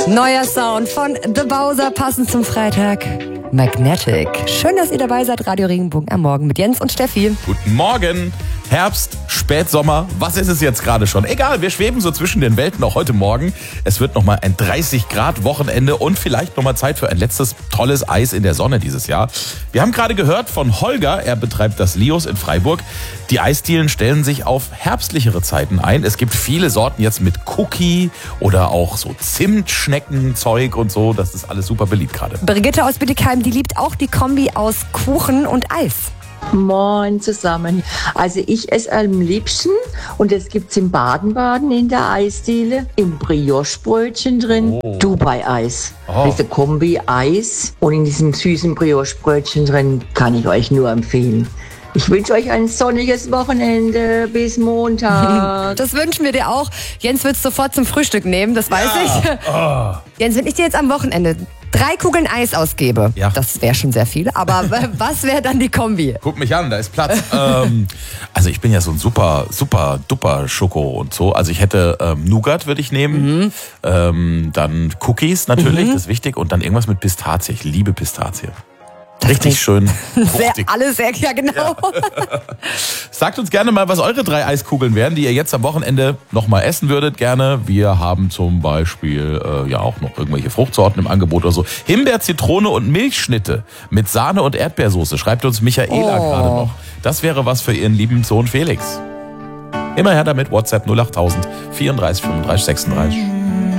Neuer Sound von The Bowser, passend zum Freitag. Magnetic. Schön, dass ihr dabei seid. Radio Regenbogen am Morgen mit Jens und Steffi. Guten Morgen. Herbst, Spätsommer, was ist es jetzt gerade schon? Egal, wir schweben so zwischen den Welten auch heute Morgen. Es wird nochmal ein 30 Grad Wochenende und vielleicht nochmal Zeit für ein letztes tolles Eis in der Sonne dieses Jahr. Wir haben gerade gehört von Holger, er betreibt das Lios in Freiburg. Die Eisdielen stellen sich auf herbstlichere Zeiten ein. Es gibt viele Sorten jetzt mit Cookie oder auch so Zimtschneckenzeug und so. Das ist alles super beliebt gerade. Brigitte aus Bittigheim, die liebt auch die Kombi aus Kuchen und Eis. Moin zusammen. Also ich esse am liebsten, und das gibt's in Baden-Baden in der Eisdiele, im Brioche-Brötchen drin, Dubai-Eis. Das ist eine Kombi-Eis, und in diesem süßen Brioche-Brötchen drin kann ich euch nur empfehlen. Ich wünsche euch ein sonniges Wochenende. Bis Montag. Das wünschen wir dir auch. Jens wird es sofort zum Frühstück nehmen, das weiß ich. Jens, wenn ich dir jetzt am Wochenende 3 Kugeln Eis ausgebe, das wäre schon sehr viel, aber was wäre dann die Kombi? Guck mich an, da ist Platz. Also ich bin ja so ein super duper Schoko und so. Also ich hätte Nougat würde ich nehmen, dann Cookies natürlich, das ist wichtig, und dann irgendwas mit Pistazie. Ich liebe Pistazie. Richtig schön fruchtig. Ja, genau. Ja. Sagt uns gerne mal, was eure 3 Eiskugeln wären, die ihr jetzt am Wochenende noch mal essen würdet, gerne. Wir haben zum Beispiel auch noch irgendwelche Fruchtsorten im Angebot oder so. Himbeer, Zitrone und Milchschnitte mit Sahne und Erdbeersoße. Schreibt uns Michaela gerade noch. Das wäre was für ihren lieben Sohn Felix. Immer her damit, WhatsApp 08000 34 35 36.